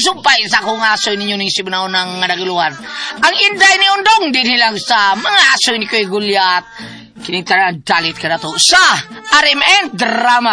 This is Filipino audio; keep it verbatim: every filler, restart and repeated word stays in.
sumpay sa akong asoy ninyo ni Sibnaw ng naguluhan. Ang inday ni Undong din nilang sa mga asoy ni Kuya Gulyat. Kinitaran dalit ka na to sa R M N Drama.